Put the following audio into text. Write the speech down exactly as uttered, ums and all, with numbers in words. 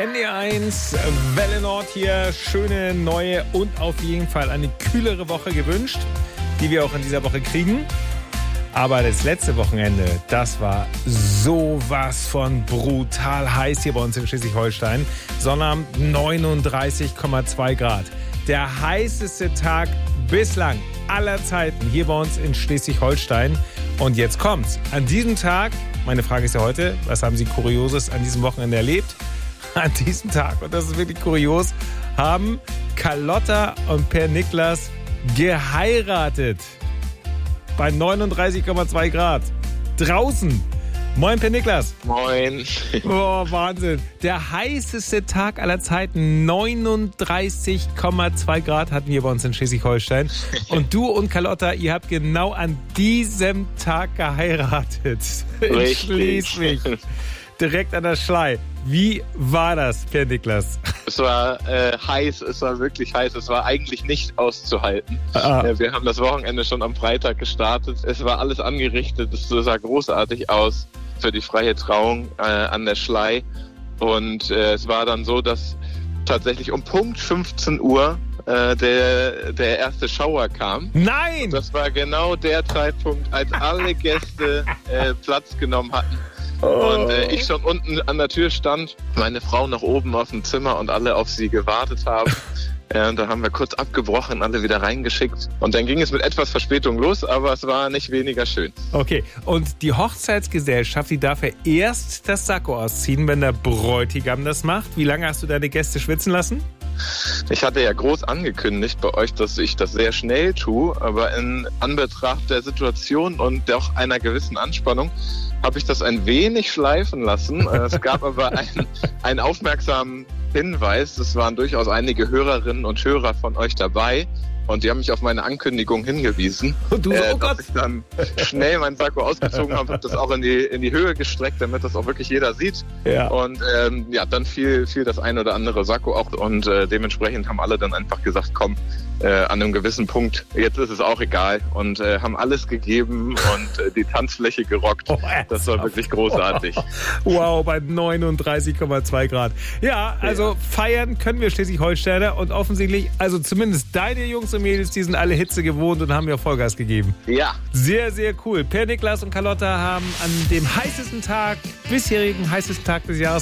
N D eins, Welle Nord hier. Schöne, neue und auf jeden Fall eine kühlere Woche gewünscht, die wir auch in dieser Woche kriegen. Aber das letzte Wochenende, das war sowas von brutal heiß hier bei uns in Schleswig-Holstein. Sonnabend neununddreißig Komma zwei Grad. Der heißeste Tag bislang aller Zeiten hier bei uns in Schleswig-Holstein. Und jetzt kommt's. An diesem Tag, meine Frage ist ja heute, was haben Sie Kurioses an diesem Wochenende erlebt? An diesem Tag, und das ist wirklich kurios, haben Carlotta und Per Niklas geheiratet. Bei neununddreißig Komma zwei Grad. Draußen. Moin, Per Niklas. Moin. Oh, Wahnsinn. Der heißeste Tag aller Zeiten. neununddreißig Komma zwei Grad hatten wir bei uns in Schleswig-Holstein. Und du und Carlotta, ihr habt genau an diesem Tag geheiratet. In Schleswig. Direkt an der Schlei. Wie war das, Per Niklas? Es war äh, heiß, es war wirklich heiß. Es war eigentlich nicht auszuhalten. Ah. Äh, wir haben das Wochenende schon am Freitag gestartet. Es war alles angerichtet. Es sah großartig aus für die freie Trauung äh, an der Schlei. Und äh, es war dann so, dass tatsächlich um Punkt fünfzehn Uhr äh, der, der erste Schauer kam. Nein! Und das war genau der Zeitpunkt, als alle Gäste äh, Platz genommen hatten. Und äh, ich schon unten an der Tür stand, meine Frau noch oben auf dem Zimmer und alle auf sie gewartet haben. Äh, und da haben wir kurz abgebrochen, alle wieder reingeschickt. Und dann ging es mit etwas Verspätung los, aber es war nicht weniger schön. Okay, und die Hochzeitsgesellschaft, die darf ja erst das Sakko ausziehen, wenn der Bräutigam das macht. Wie lange hast du deine Gäste schwitzen lassen? Ich hatte ja groß angekündigt bei euch, dass ich das sehr schnell tue, aber in Anbetracht der Situation und auch einer gewissen Anspannung habe ich das ein wenig schleifen lassen. Es gab aber einen, einen aufmerksamen Hinweis. Es waren durchaus einige Hörerinnen und Hörer von euch dabei. Und die haben mich auf meine Ankündigung hingewiesen, und du so, äh, oh dass Gott. ich dann schnell meinen Sakko ausgezogen habe, habe das auch in die, in die Höhe gestreckt, damit das auch wirklich jeder sieht. Ja. Und ähm, ja, dann fiel, fiel das ein oder andere Sakko auch. Und äh, dementsprechend haben alle dann einfach gesagt, komm, äh, an einem gewissen Punkt, jetzt ist es auch egal. Und äh, haben alles gegeben und äh, die Tanzfläche gerockt. Oh, das war wirklich großartig. Wow, bei neununddreißig Komma zwei Grad. Ja, also ja. Feiern können wir Schleswig-Holsteiner und offensichtlich, also zumindest deine Jungs und Mädels, die sind alle Hitze gewohnt und haben ja Vollgas gegeben. Ja. Sehr, sehr cool. Per Niklas und Carlotta haben an dem heißesten Tag, bisherigen heißesten Tag des Jahres